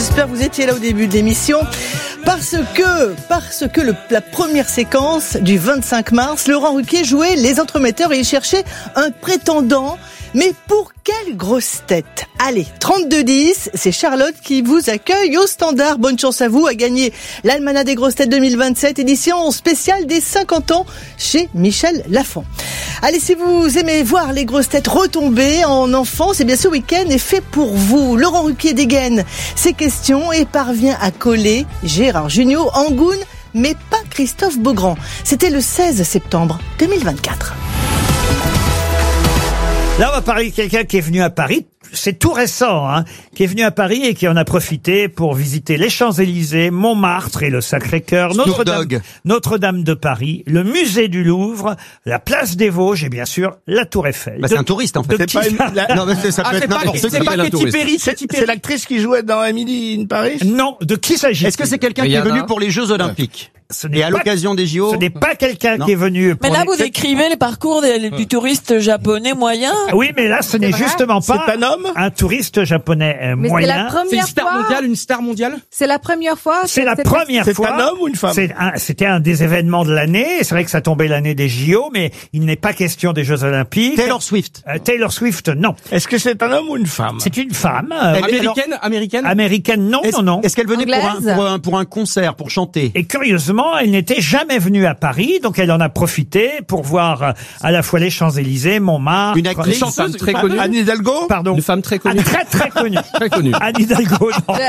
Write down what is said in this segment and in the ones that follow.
J'espère que vous étiez là au début de l'émission. Parce que la première séquence du 25 mars, Laurent Ruquier jouait les entremetteurs et il cherchait un prétendant. Mais pour quelle grosse tête? Allez, 3210, c'est Charlotte qui vous accueille au standard. Bonne chance à vous à gagner l'Almanach des grosses têtes 2027, édition spéciale des 50 ans chez Michel Lafon. Allez, si vous aimez voir les grosses têtes retomber en enfance, eh bien ce week-end est fait pour vous. Laurent Ruquier dégaine ses questions et parvient à coller Gérard Jugnot, Angoune, mais pas Christophe Beaugrand. C'était le 16 septembre 2024. Là, on va parler de quelqu'un qui est venu à Paris. C'est tout récent, qui est venu à Paris et qui en a profité pour visiter les Champs-Élysées, Montmartre et le Sacré-Cœur, Notre-Dame de Paris, le musée du Louvre, la place des Vosges et bien sûr la Tour Eiffel. C'est un touriste en fait. Non, mais ça peut être n'importe qui. C'est pas Katy Perry. C'est l'actrice qui jouait dans Emily in Paris. Non, de qui s'agit-il? Est-ce que c'est quelqu'un qui est venu pour les Jeux Olympiques? Et à l'occasion des JO? Ce n'est pas quelqu'un qui est venu pour Mais là, vous décrivez les parcours du touriste japonais moyen. Oui, mais là, ce n'est justement pas un homme, un touriste japonais moyen. C'est la première fois. Une star mondiale. C'est la première fois. C'est la première fois. C'est un homme ou une femme? C'était un des événements de l'année. C'est vrai que ça tombait l'année des JO, mais il n'est pas question des Jeux Olympiques. Taylor Swift. Taylor Swift, non. Est-ce que c'est un homme ou une femme? C'est une femme. Américaine, non. Est-ce qu'elle venait pour un concert, pour chanter? Et curieusement, elle n'était jamais venue à Paris, donc elle en a profité pour voir à la fois les Champs-Élysées, Montmartre. Une actrice, une femme très connue. Anne Hidalgo? Pardon. Une femme très connue. Très connue. Très connue. Anne Hidalgo,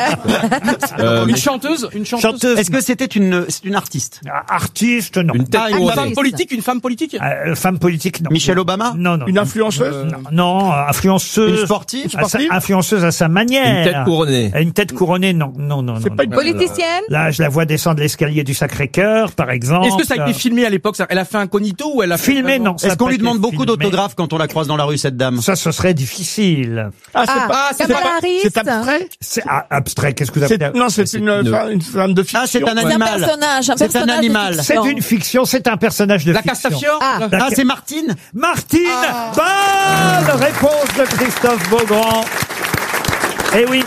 non. Une chanteuse. Est-ce que c'était une artiste? Artiste, non. Une femme politique, femme politique, non. Michelle Obama? Non. Une influenceuse? Non, influenceuse. Une sportive? Influenceuse à sa manière. Une tête couronnée. Une tête couronnée, non. C'est pas une Politicienne? Là, je la vois descendre l'escalier du Sacré-Cœur, par exemple. Est-ce que ça a été filmé à l'époque? Elle a fait incognito ou elle a filmé? Non. Est-ce qu'on lui demande beaucoup d'autographes quand on la croise dans la rue, cette dame? Ça, ce serait difficile. C'est abstrait? C'est abstrait. Qu'est-ce que vous appelez? Non, c'est une femme de fiction. Ah, c'est un animal. C'est un animal. C'est une fiction, c'est un personnage de fiction. La Castafiore? Ah, c'est Martine? Martine! Bonne réponse de Christophe Beaugrand. Eh oui.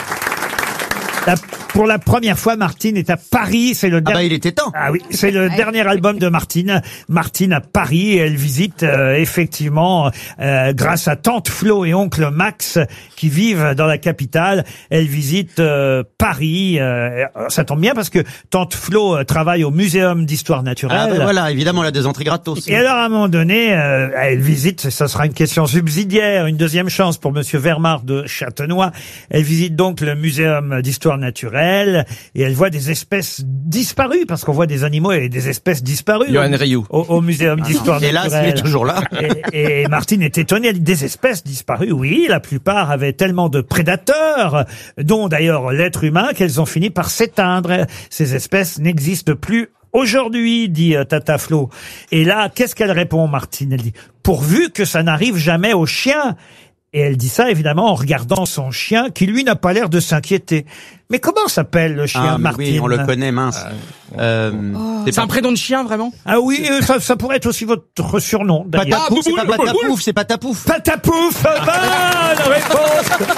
Pour la première fois, Martine est à Paris. C'est le il était temps. Ah oui, c'est le dernier album de Martine. Martine à Paris, et elle visite effectivement, grâce à tante Flo et oncle Max qui vivent dans la capitale, elle visite Paris. Ça tombe bien parce que tante Flo travaille au Muséum d'Histoire Naturelle. Ah voilà, évidemment, elle a des entrées gratos. Et alors à un moment donné, elle visite. Ça sera une question subsidiaire, une deuxième chance pour Monsieur Vermard de Châtenois. Elle visite donc le Muséum d'Histoire Naturelle. Et elle voit des espèces disparues, parce qu'on voit des animaux et des espèces disparues au Muséum d'Histoire Naturelle. Et là, il est toujours là. Et Martine est étonnée, elle dit des espèces disparues. Oui, la plupart avaient tellement de prédateurs, dont d'ailleurs l'être humain, qu'elles ont fini par s'éteindre. Ces espèces n'existent plus aujourd'hui, dit Tata Flo. Et là, qu'est-ce qu'elle répond, Martine? Elle dit, pourvu que ça n'arrive jamais aux chiens. Et elle dit ça, évidemment, en regardant son chien, qui, lui, n'a pas l'air de s'inquiéter. Mais comment s'appelle le chien, Martine? Oui, on le connaît, mince. C'est un prénom de chien, vraiment? Ah oui, ça pourrait être aussi votre surnom, d'ailleurs. Patapouf, c'est pas Patapouf, c'est Patapouf. Patapouf! Bonne réponse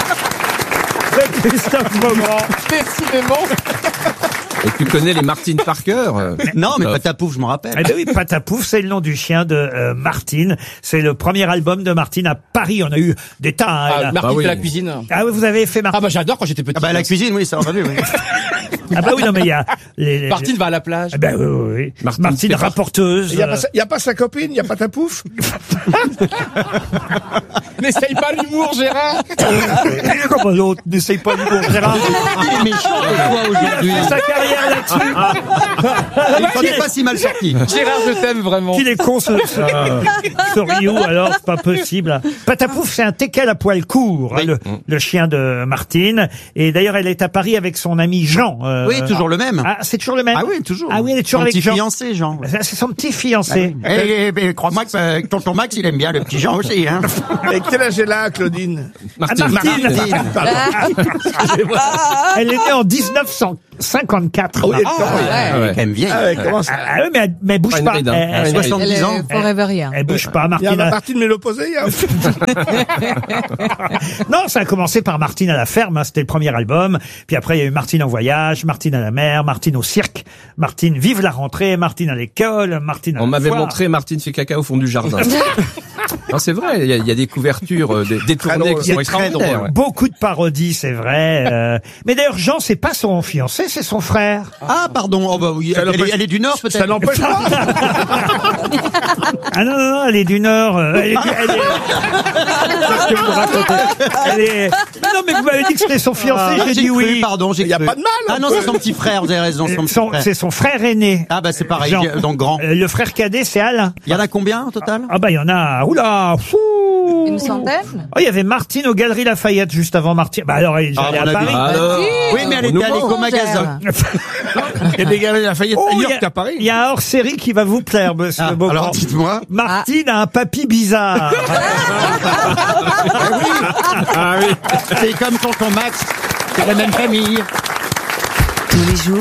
de Christophe Beaugrand. Décidément. Et tu connais les Martine Parker? Non, mais Patapouf, je m'en rappelle. Eh ben oui, Patapouf, c'est le nom du chien de Martine. C'est le premier album de Martine à Paris. On a eu des tas. Martine fait la cuisine. Ah oui, vous avez fait Martine. J'adore quand j'étais petit. La cuisine, oui, ça, on a vu, oui. Oui, non, mais il y a Martine va à la plage. Oui. Martine rapporteuse. Il y a pas sa copine, il y a pas ta pouf. N'essaye pas l'humour, Gérard. Comment l'autre n'essaye pas l'humour, Gérard? Il est méchant de toi aujourd'hui. C'est sa carrière là-dessus. Il n'est pas si mal sorti. Gérard, je t'aime vraiment. Qu'il est con, ce Ryu, alors, c'est pas possible. Patapouf, c'est un teckel à poil court, oui. Le chien de Martine. Et d'ailleurs, elle est à Paris avec son ami Jean. Oui, toujours le même. Ah, c'est toujours le même? Ah oui, toujours. Ah oui, elle est toujours son avec petit Jean. Fiancé, Jean. C'est son petit fiancé. Crois-moi que tonton Max, il aime bien le petit Jean aussi, hein. Quel âge elle a, Claudine? Martine. Elle est née en 1954. Elle est quand même vieille. Comment ça? Ah oui, mais elle bouge pas. Elle a 70 ans. Forever. Elle bouge pas, Il y a Martine. Martine Mélopposé, Non, ça a commencé par Martine à la ferme, hein, c'était le premier album. Puis après, il y a eu Martine en voyage, Martine à la mer, Martine au cirque, Martine vive la rentrée, Martine à l'école, Martine à On la m'avait foire. montré Martine fait caca au fond du jardin. Non, c'est vrai, il y a des couvertures détournées qui sont extraordinaires. ouais. Beaucoup de parodies, c'est vrai. Mais d'ailleurs, Jean, c'est pas son fiancé, c'est son frère. Ah, pardon. Oh, bah oui. Elle est du Nord, peut-être. Ça n'empêche pas. Ah non, elle est du Nord. Elle est... Qu'est-ce que vous racontez ? Non, mais vous m'avez dit que c'était son fiancé, j'ai dit oui. Pardon, j'ai Il n'y a cru. pas de mal. Ah non, c'est son petit frère, vous avez raison. C'est son frère aîné. Ah bah c'est pareil, Jean. donc grand. Le frère cadet, c'est Alain. Il y en a combien au total? Ah bah il y en a, oula, fou. Une centaine? Oh, il y avait Martine aux Galeries Lafayette juste avant Martine. Bah alors, elle est allée on à a Paris. vu. Alors, Oui, mais elle était allée qu'au magasin. Il y a des galeries Lafayette Oh, à New il y York, a- à Paris. Il y a un hors-série qui va vous plaire, monsieur Ah, Beaugrand. alors dites-moi. Martine a un papy bizarre. ah oui. C'est comme tonton Max. C'est la même famille. Tous les jours,